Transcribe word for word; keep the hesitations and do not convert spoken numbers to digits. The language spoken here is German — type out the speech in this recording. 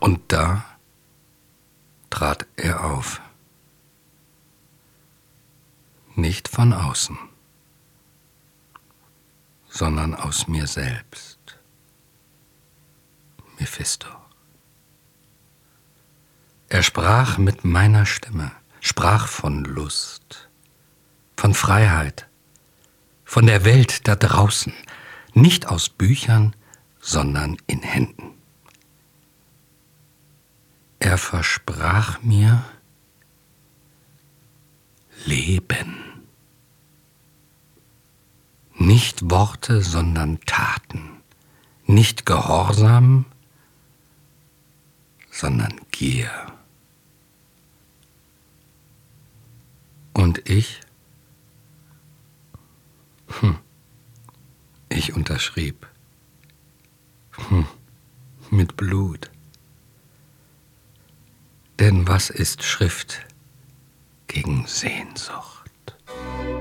Und da trat er auf. Nicht von außen, sondern aus mir selbst. Mephisto. Er sprach mit meiner Stimme, sprach von Lust, von Freiheit, von der Welt da draußen, nicht aus Büchern, sondern in Händen. Er versprach mir Leben. Nicht Worte, sondern Taten. Nicht Gehorsam, sondern Gier. Und ich? Hm. Ich unterschrieb. Hm. Mit Blut. Denn was ist Schrift gegen Sehnsucht?